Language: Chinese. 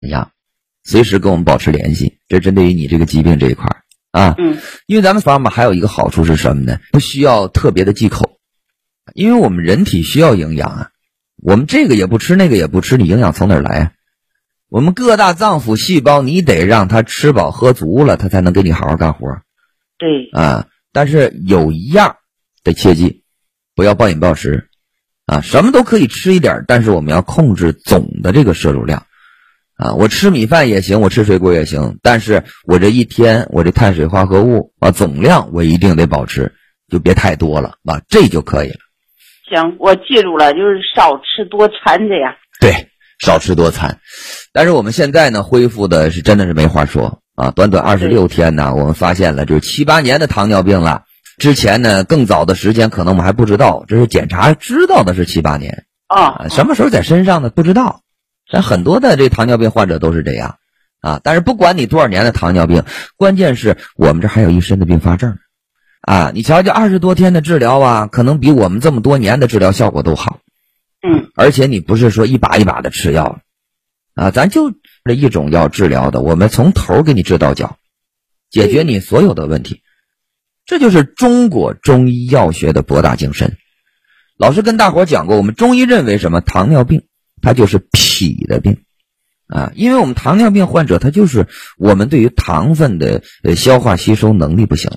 养，随时跟我们保持联系。这针对于你这个疾病这一块啊。因为咱们方法还有一个好处是什么呢？不需要特别的忌口，因为我们人体需要营养啊，我们这个也不吃那个也不吃，你营养从哪儿来啊？我们各大脏腑细胞你得让它吃饱喝足了，它才能给你好好干活。 对啊，但是有一样得切记，不要暴饮暴食啊，什么都可以吃一点，但是我们要控制总的这个摄入量啊。我吃米饭也行，我吃水果也行，但是我这一天我这碳水化合物啊总量我一定得保持，就别太多了啊，这就可以了。 行，我记住了，就是少吃多餐这样。 对，少吃多餐。但是我们现在呢，恢复的是真的是没话说啊！短短26天呢，我们发现了就是7、8年的糖尿病了。之前呢，更早的时间可能我们还不知道，这是检查知道的是7、8年啊，什么时候在身上呢？不知道。但很多的这糖尿病患者都是这样啊。但是不管你多少年的糖尿病，关键是我们这还有一身的并发症啊。你瞧这20多天的治疗啊，可能比我们这么多年的治疗效果都好。而且你不是说一把一把的吃药啊，咱就这一种药治疗的，我们从头给你治到脚，解决你所有的问题。这就是中国中医药学的博大精深。老师跟大伙讲过，我们中医认为什么？糖尿病它就是脾的病啊，因为我们糖尿病患者他就是我们对于糖分的消化吸收能力不行